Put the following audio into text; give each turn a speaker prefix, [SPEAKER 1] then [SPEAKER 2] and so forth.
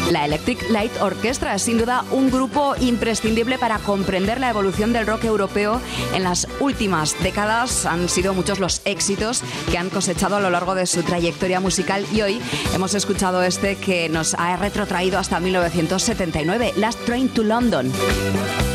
[SPEAKER 1] La Electric Light Orchestra es sin duda un grupo imprescindible para comprender la evolución del rock europeo. En las últimas décadas han sido muchos los éxitos que han cosechado a lo largo de su trayectoria musical y hoy hemos escuchado este que nos ha retrotraído hasta 1979, Last Train to London.